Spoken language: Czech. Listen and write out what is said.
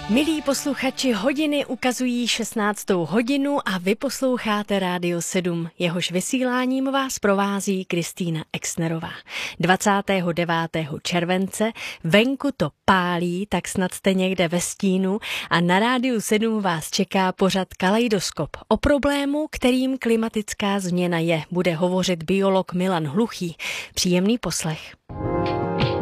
Milí posluchači, hodiny ukazují 16. hodinu a vy posloucháte Rádio 7. Jehož vysíláním vás provází Kristýna Exnerová. 29. července venku to pálí, tak snad jste někde ve stínu a na Rádiu 7 vás čeká pořad Kaleidoskop. O problému, kterým klimatická změna je, bude hovořit biolog Milan Hluchý. Příjemný poslech.